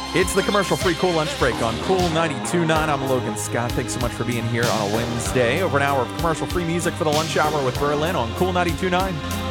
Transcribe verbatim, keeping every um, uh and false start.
It's the commercial-free Cool Lunch Break on Cool ninety-two point nine. I'm Logan Scott. Thanks so much for being here on a Wednesday. Over an hour of commercial-free music for the lunch hour with Berlin on Cool ninety-two point nine.